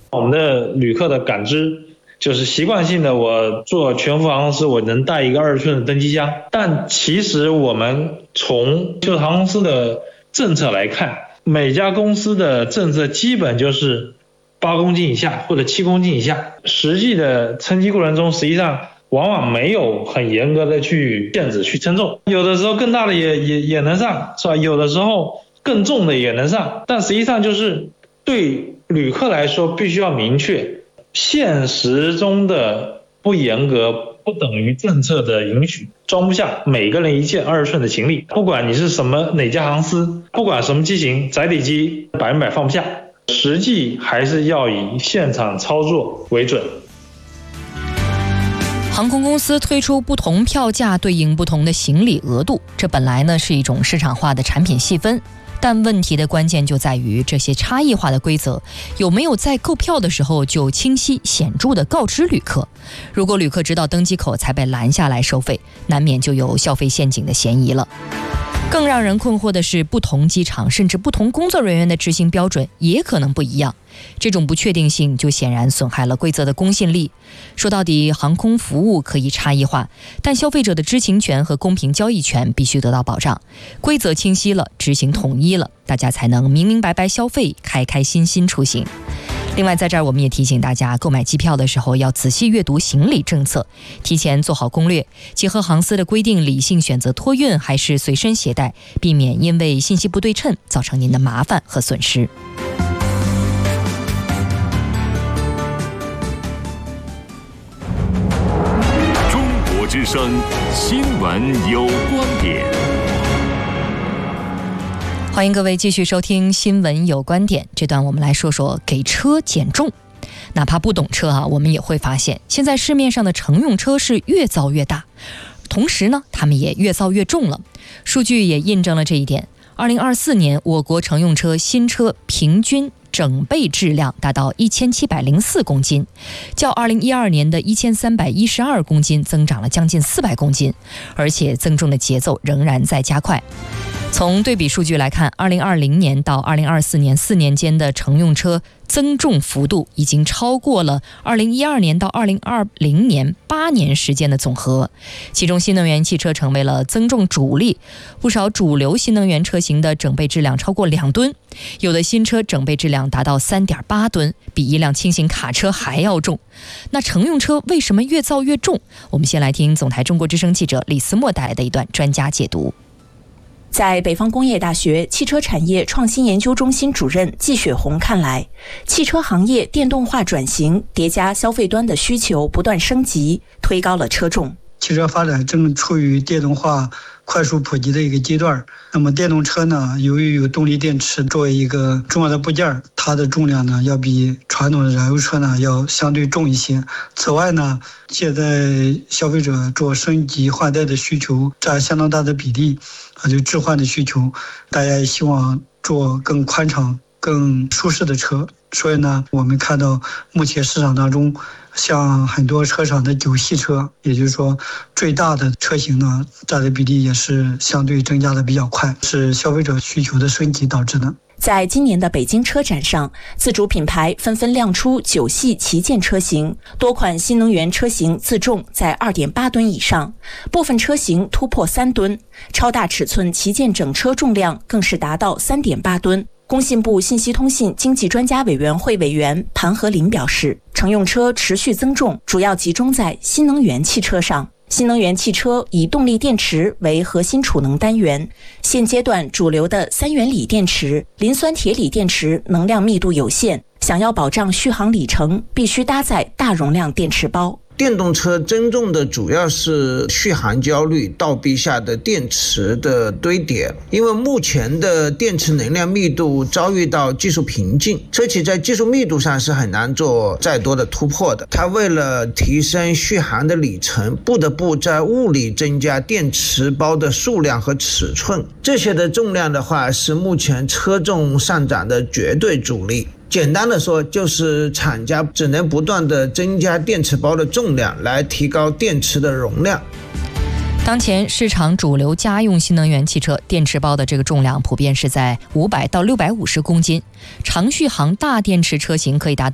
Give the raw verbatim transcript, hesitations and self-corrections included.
我们的旅客的感知就是习惯性的，我坐全福航空公司我能带一个二十寸的登机箱，但其实我们从就是航空公司的政策来看，每家公司的政策基本就是八公斤以下或者七公斤以下，实际的称机过程中实际上往往没有很严格的去限制去称重，有的时候更大的也也也能上，是吧？有的时候更重的也能上，但实际上就是对旅客来说必须要明确，现实中的不严格不等于政策的允许，装不下每个人一件二十寸的行李，不管你是什么哪家航司，不管什么机型，载体机百分百放不下，实际还是要以现场操作为准。 航空公司推出不同票价对应不同的行李额度，这本来呢是一种市场化的产品细分，但问题的关键就在于这些差异化的规则有没有在购票的时候就清晰显著地告知旅客。如果旅客直到登机口才被拦下来收费，难免就有消费陷阱的嫌疑了。更让人困惑的是，不同机场甚至不同工作人员的执行标准也可能不一样，这种不确定性就显然损害了规则的公信力。说到底，航空服务可以差异化，但消费者的知情权和公平交易权必须得到保障。规则清晰了，执行统一了，大家才能明明白白消费，开开心心出行。另外，在这儿我们也提醒大家，购买机票的时候要仔细阅读行李政策，提前做好攻略，结合航司的规定，理性选择托运还是随身携带，避免因为信息不对称造成您的麻烦和损失。 中国之声新闻有观点。 欢迎各位继续收听新闻有观点，这段我们来说说给车减重。哪怕不懂车啊，我们也会发现现在市面上的乘用车是越造越大，同时呢它们也越造越重了。数据也印证了这一点。二零二四年我国乘用车新车平均整备质量达到一千七百零四公斤，较二零一二年的一千三百一十二公斤增长了将近四百公斤，而且增重的节奏仍然在加快。从对比数据来看，二零二零年到二零二四年四年间的乘用车增重幅度已经超过了二零一二年到二零二零年八年时间的总和，其中新能源汽车成为了增重主力，不少主流新能源车型的整备质量超过两吨，有的新车整备质量达到 三点八吨，比一辆轻型卡车还要重。那乘用车为什么越造越重？我们先来听总台中国之声记者李思墨带来的一段专家解读。 在北方工业大学汽车产业创新研究中心主任季雪红看来，汽车行业电动化转型叠加消费端的需求不断升级，推高了车重。 汽车发展正处于电动化快速普及的一个阶段，那么电动车呢，由于有动力电池作为一个重要的部件，它的重量呢要比传统的燃油车呢要相对重一些。此外呢，现在消费者做升级换代的需求占相当大的比例，啊，就置换的需求，大家也希望做更宽敞、更舒适的车。所以呢，我们看到目前市场当中，像很多车厂的九系车，也就是说最大的车型呢，占的比例也是相对增加的比较快，是消费者需求的升级导致的。 在今年的北京车展上，自主品牌纷纷亮出九系旗舰车型，多款新能源车型自重在 二点八吨以上，部分车型突破三吨，超大尺寸旗舰整车重量更是达到 三点八吨。工信部信息通信经济专家委员会委员庞和林表示，乘用车持续增重主要集中在新能源汽车上。新能源汽车以动力电池为核心储能单元，现阶段主流的三元锂电池、磷酸铁锂电池能量密度有限，想要保障续航里程，必须搭载大容量电池包。 电动车增重的主要是续航焦虑、倒逼下的电池的堆叠，因为目前的电池能量密度遭遇到技术瓶颈，车企在技术密度上是很难做再多的突破的。它为了提升续航的里程，不得不在物理增加电池包的数量和尺寸，这些的重量的话是目前车重上涨的绝对主力。简单的说，就是厂家只能不断的增加电池包的重量，来提高电池的容量。 当前市场主流家用新能源汽车电池包的这个重量普遍是在五百到六百五十公斤，长续航大电池车型可以达到